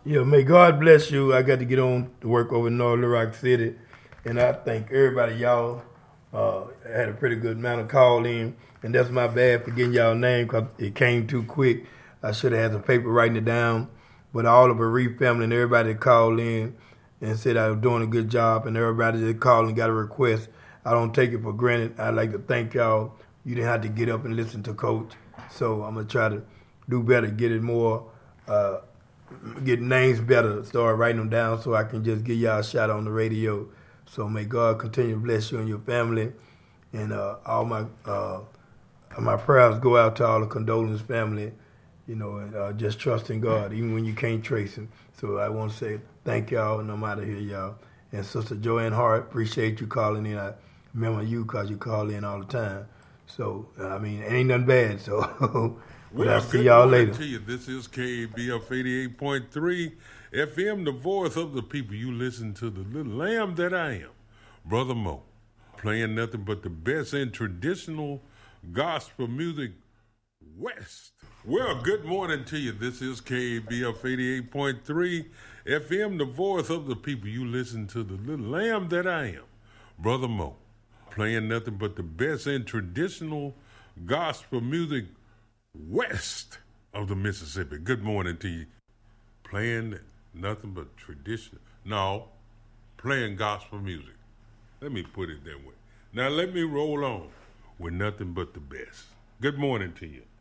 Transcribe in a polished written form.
Yeah, may God bless you. I got to get on to work over in North Little Rock City, and I thank everybody. Y'all had a pretty good amount of call in, and that's my bad for getting y'all name because it came too quick. I should have had some paper writing it down. But all of the Reef family and everybody that called in and said I was doing a good job, and everybody that called and got a request, I don't take it for granted. I'd like to thank y'all. You didn't have to get up and listen to Coach, so I'm gonna try to do better, get it more. Get names better, start writing them down so I can just give y'all a shout on the radio. So may God continue to bless you and your family, and all my prayers go out to all the condolence family, and just trust in God even when you can't trace Him. So I want to say thank y'all, and I'm out of here, y'all. And Sister Joanne Hart, appreciate you calling in. I remember you because you call in all the time. So I mean, ain't nothing bad. So. But I'll see y'all later. To you. This is KBF 88.3 FM, the voice of the people. You listen to the little lamb that I am, Brother Mo, playing nothing but the best in traditional gospel music west. Well, good morning to you. This is KBF 88.3 FM, the voice of the people. You listen to the little lamb that I am, Brother Mo, playing nothing but the best in traditional gospel music west of the Mississippi. Good morning to you. Playing nothing but tradition. No, playing gospel music. Let me put it that way. Now let me roll on with nothing but the best. Good morning to you.